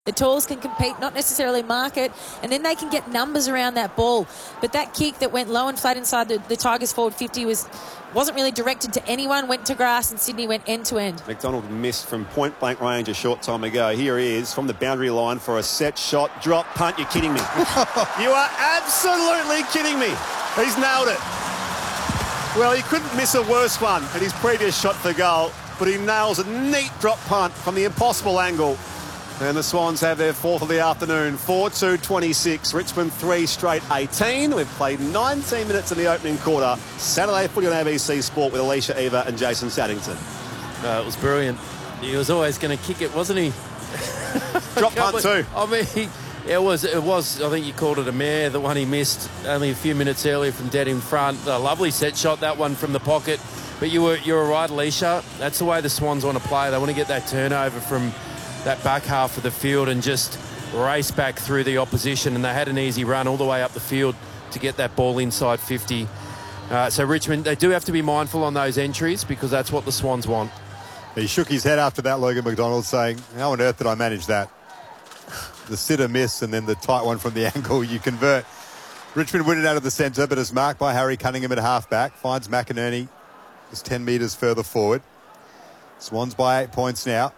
The talls can compete, not necessarily mark it, and then they can get numbers around that ball. But that kick that went low and flat inside the Tigers forward 50 wasn't really directed to anyone, went to grass, and Sydney went end to end. McDonald missed from point-blank range a short time ago. Here he is from the boundary line for a set shot, drop, punt. You're kidding me. You are absolutely kidding me. He's nailed it. Well, he couldn't miss a worse one at his previous shot for goal, but he nails a neat drop punt from the impossible angle. And the Swans have their fourth of the afternoon, 4-2-26. Richmond 3 straight 18. We've played 19 minutes in the opening quarter. Saturday footy on ABC Sport with Alicia Eva and Jason Saddington. It was brilliant. He was always going to kick it, wasn't he? Drop punt too. I mean, it was. I think you called it a mare, the one he missed only a few minutes earlier from dead in front. A lovely set shot, that one from the pocket. But you were right, Alicia. That's the way the Swans want to play. They want to get that turnover from that back half of the field and just race back through the opposition, and they had an easy run all the way up the field to get that ball inside 50. So Richmond, they do have to be mindful on those entries because that's what the Swans want. He shook his head after that, Logan McDonald, saying, how on earth did I manage that? The sitter miss and then the tight one from the angle, you convert. Richmond win it out of the centre, but is marked by Harry Cunningham at half-back, finds McInerney just 10 metres further forward. Swans by 8 points now.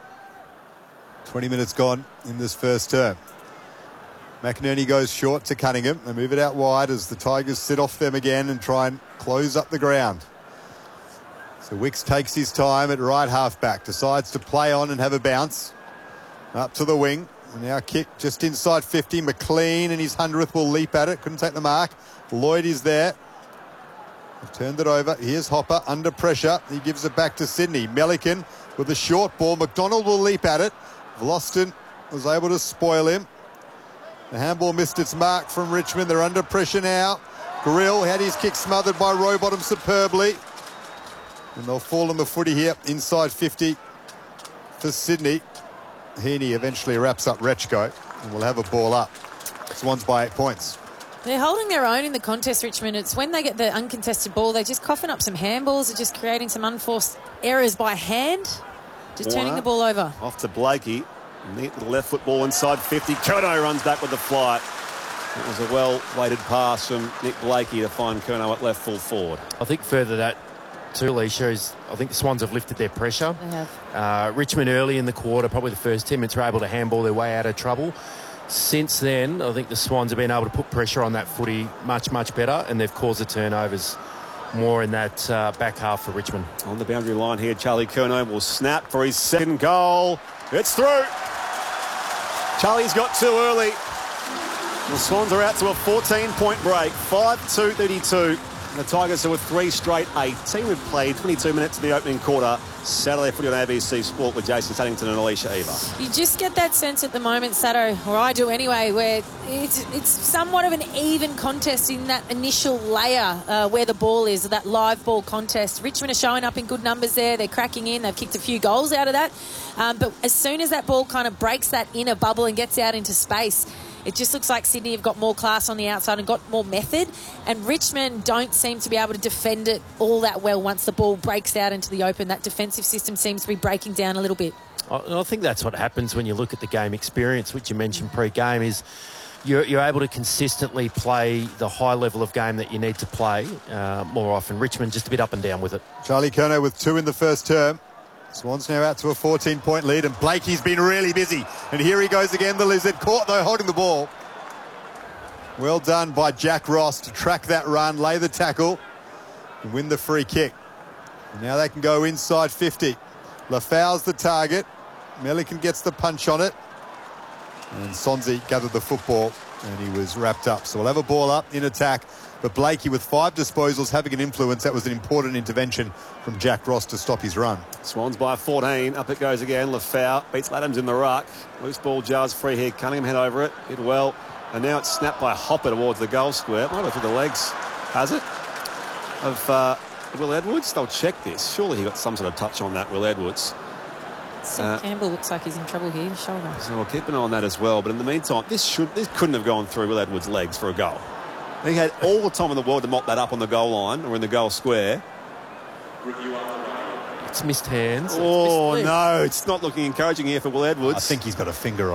20 minutes gone in this first term. McInerney goes short to Cunningham. They move it out wide as the Tigers sit off them again and try and close up the ground. So Wicks takes his time at right half-back, decides to play on and have a bounce. Up to the wing. And now kick just inside 50. McLean and his 100th will leap at it. Couldn't take the mark. Lloyd is there. They've turned it over. Here's Hopper under pressure. He gives it back to Sydney. Melican with a short ball. McDonald will leap at it. Vloston was able to spoil him. The handball missed its mark from Richmond. They're under pressure now. Grill had his kick smothered by Rowbottom superbly. And they'll fall on the footy here inside 50 for Sydney. Heaney eventually wraps up Rechko and will have a ball up. Swans by 8 points. They're holding their own in the contest, Richmond. It's when they get the uncontested ball, they're just coughing up some handballs. They're just creating some unforced errors by hand. Just turning the ball over. Off to Blakey. Neat little left foot ball inside 50. Curnow runs back with the flight. It was a well-weighted pass from Nick Blakey to find Curnow at left full forward. I think further that too, Alicia, is I think the Swans have lifted their pressure. They have. Richmond early in the quarter, probably the first 10 minutes, were able to handball their way out of trouble. Since then, I think the Swans have been able to put pressure on that footy much, much better, and they've caused the turnovers more in that back half for Richmond. On the boundary line here, Charlie Curnow will snap for his second goal. It's through. Charlie's got too early. The Swans are out to a 14-point break, 5-2-32. And the Tigers are with 3 straight 18. We've played 22 minutes in the opening quarter. Saturday footy on ABC Sport with Jason Saddington and Alicia Eva. You just get that sense at the moment, Sado, or I do anyway, where it's somewhat of an even contest in that initial layer where the ball is, that live ball contest. Richmond are showing up in good numbers there. They're cracking in. They've kicked a few goals out of that. But as soon as that ball kind of breaks that inner bubble and gets out into space, it just looks like Sydney have got more class on the outside and got more method. And Richmond don't seem to be able to defend it all that well once the ball breaks out into the open. That defensive system seems to be breaking down a little bit. I think that's what happens when you look at the game experience, which you mentioned pre-game, is you're able to consistently play the high level of game that you need to play more often. Richmond just a bit up and down with it. Charlie Curnow with 2 in the first term. Swans now out to a 14-point lead, and Blakey's been really busy. And here he goes again, the Lizard, caught though, holding the ball. Well done by Jack Ross to track that run, lay the tackle, and win the free kick. And now they can go inside 50. Lafau's the target. Melican gets the punch on it. And Sonzi gathered the football, and he was wrapped up. So we'll have a ball up in attack. But Blakey, with 5 disposals, having an influence. That was an important intervention from Jack Ross to stop his run. Swans by 14. Up it goes again. Lafau beats Adams in the ruck. Loose ball jars free here. Cunningham head over it. Did well. And now it's snapped by Hopper towards the goal square. Might have through the legs. Has it? Of Will Edwards. They'll check this. Surely he got some sort of touch on that, Will Edwards. Sam Campbell looks like he's in trouble here. Shoulder. So we'll keep an eye on that as well. But in the meantime, this couldn't have gone through Will Edwards' legs for a goal. He had all the time in the world to mop that up on the goal line or in the goal square. It's missed hands. Oh, no, it's not looking encouraging here for Will Edwards. I think he's got a finger on